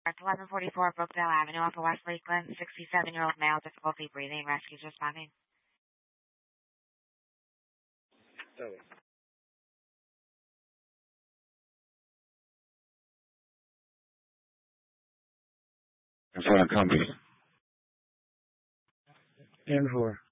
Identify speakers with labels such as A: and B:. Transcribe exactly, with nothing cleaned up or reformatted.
A: eleven forty-four Brookdale Avenue off of West Lakeland. sixty-seven-year-old male, difficulty breathing. Rescues responding.
B: Sorry.
C: In front of company.
B: And four.